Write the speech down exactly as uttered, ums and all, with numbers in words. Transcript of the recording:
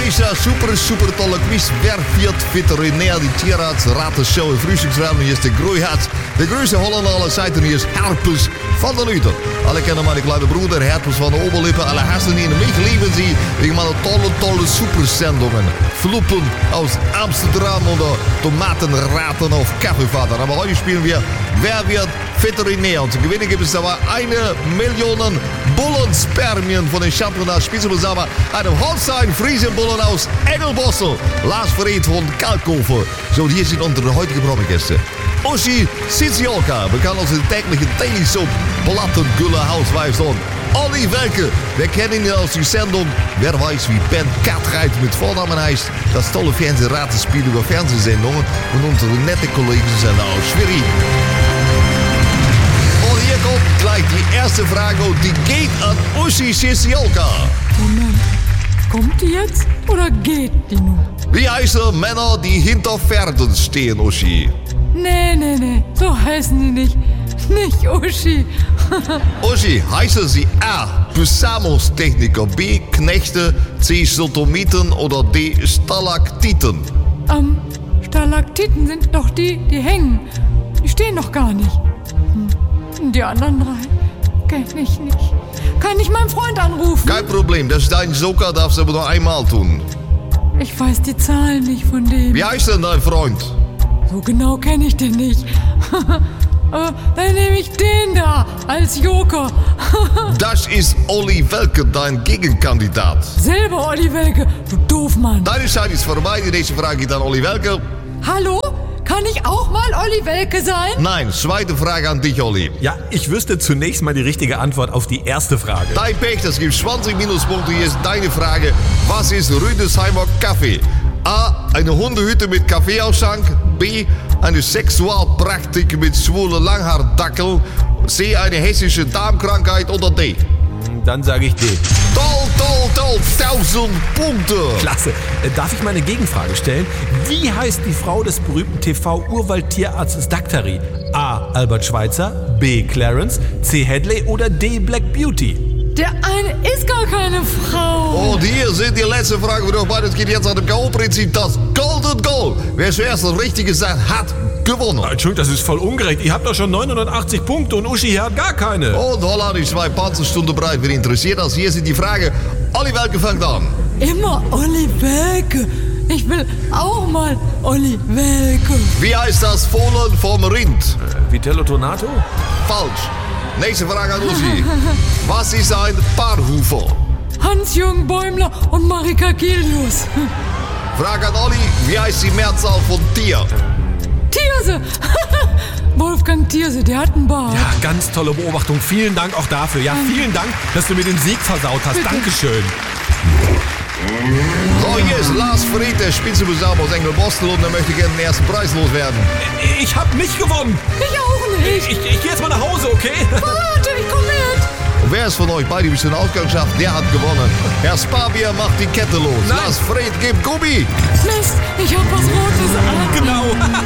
Dieser super, super tolle Quiz. Wer wird Veterinär, die Tierarzt, Ratenshow en Frühstücksrahmen. Hier ist der Groeiharz. Der größte Holländer aller Zeiten. Hier ist Herpes van der Luther. Alle kennen meine kleine Bruder, Herpes van der Oberlippe. Alle hassen ihn. Mich lieben sie wegen meiner tolle, tolle Supersendungen. Fluppen aus Amsterdam oder Tomatenraten auf Kaffeevater. Aber heute spielen wir Wer wird Veterinär? Und zu gewinnen gibt es aber eine Million Bullenspermien von den Championat Spitzenbesammer. Einem Holstein-Friesenbullen aus Engelbossel. Lars Verriet von Kalkofer. So, und hier sind unsere heutige Programmgäste. Uschi Siziolka, bekannt als de tägliche Daily Soap Plattengülle Hausweisung. Olli Welke, wir kennen ihn aus die Sendung Wer weiß wie Ben Cartwright mit Vornamen heißt. Das tolle Fernsehratenspiel über Fernsehsendungen von unsere nette Kollegen aus Schwerin. Und hier kommt gleich die erste Frage und die geht an Uschi Siziolka. Moment, kommt die jetzt oder geht die nun? Wie heißen Männer, die hinter Pferden stehen, Uschi? Nee, nee, nee, so heißen die nicht. Nicht Uschi. Uschi, heißen sie A. Besamungstechniker, B. Knechte, C. Stiltomiten oder D. Stalaktiten? Ähm, Stalaktiten sind doch die, die hängen. Die stehen doch gar nicht. Hm. Die anderen drei kenn ich nicht. Kann ich meinen Freund anrufen? Kein Problem, das ist dein Joker, darfst du aber nur einmal tun. Ich weiß die Zahlen nicht von dem. Wie heißt denn dein Freund? So genau kenne ich den nicht. Aber dann nehme ich den da als Joker. Das ist Olli Welke, dein Gegenkandidat. Selber Olli Welke, du Doofmann. Deine Zeit ist vorbei, die nächste Frage geht an Olli Welke. Hallo? Kann ich auch mal Olli Welke sein? Nein, zweite Frage an dich, Olli. Ja, ich wüsste zunächst mal die richtige Antwort auf die erste Frage. Dein Pech, das gibt zwanzig Minuspunkte. Hier ist deine Frage. Was ist Rüdesheimer Kaffee? A. Eine Hundehütte mit Kaffeeausschank. B. Eine Sexualpraktik mit schwulen Langhaardackel. C. Eine hessische Darmkrankheit oder D. Dann sage ich D. Toll, toll, toll, tausend Punkte. Klasse. Äh, Darf ich mal eine Gegenfrage stellen? Wie heißt die Frau des berühmten T V-Urwaldtierarztes Daktari? A. Albert Schweitzer, B. Clarence, C. Hadley oder D. Black Beauty? Der eine ist gar keine Frau. Und hier sind die letzte Frage für euch beide. Es geht jetzt an dem Goal-Prinzip. Das Golden Goal. Wer zuerst das Richtige sagt, hat gewonnen. Entschuldigung, das ist voll ungerecht. Ihr habt doch schon neunhundertachtzig Punkte und Uschi hier hat gar keine. Und Holland ist zwei Panzerstunden bereit. Wer interessiert das? Hier sind die Frage. Olli Welke fängt an. Immer Olli Welke. Ich will auch mal Olli Welke. Wie heißt das Fohlen vom Rind? Äh, Vitello Tornato? Falsch. Nächste Frage an Uschi. Was ist ein Paarhufer? Hans-Jürgen Bäumler und Marika Kilius. Frage an Olli. Wie heißt die Mehrzahl von Tier? Thierse. Wolfgang Thierse, der hat einen Bart. Ja, ganz tolle Beobachtung. Vielen Dank auch dafür. Ja, vielen Dank, dass du mir den Sieg versaut hast. Bitte. Dankeschön. So, hier ist Lars Verriet, der Spitzenbesammer aus Engelbossel und er möchte gerne den ersten Preis loswerden. Ich hab nicht gewonnen. Ich auch nicht. Ich, ich geh jetzt mal nach Hause, okay? Warte, ich komm mit. Und wer ist von euch beide bis zum Ausgang schafft, der hat gewonnen. Herr Spabier macht die Kette los. Nein. Lars Verriet gibt Gummi. Mist, ich hab was Rotes an. Genau.